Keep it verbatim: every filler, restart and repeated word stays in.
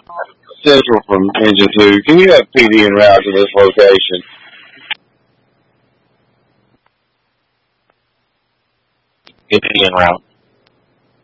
Central from Engine two. Can you have P D en route to this location? P D en route.